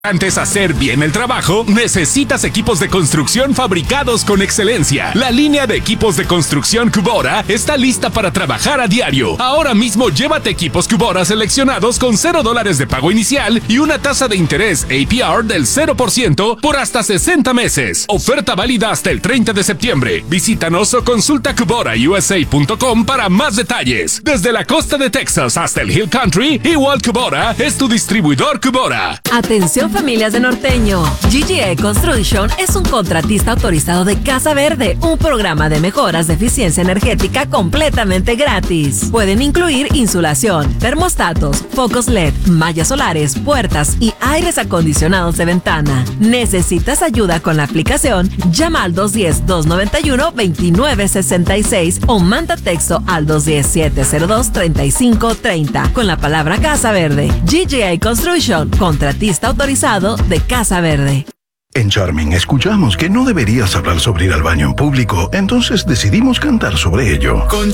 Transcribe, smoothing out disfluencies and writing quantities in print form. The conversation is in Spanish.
Antes de hacer bien el trabajo, necesitas equipos de construcción fabricados con excelencia. La línea de equipos de construcción Cubora está lista para trabajar a diario. Ahora mismo llévate equipos Cubora seleccionados con $0 de pago inicial y una tasa de interés APR del 0% por hasta 60 meses. Oferta válida hasta el 30 de septiembre. Visítanos o consulta CuboraUSA.com para más detalles. Desde la costa de Texas hasta el Hill Country, igual Cubora es tu distribuidor Cubora. Atención familias de Norteño. GGA Construction es un contratista autorizado de Casa Verde, un programa de mejoras de eficiencia energética completamente gratis. Pueden incluir insulación, termostatos, focos LED, mallas solares, puertas y aires acondicionados de ventana. ¿Necesitas ayuda con la aplicación? Llama al 210-291-2966 o manda texto al 210-702-3530 con la palabra Casa Verde. GGA Construction, contratista autorizado de Casa Verde. En Charming escuchamos que no deberías hablar sobre ir al baño en público, entonces decidimos cantar sobre ello.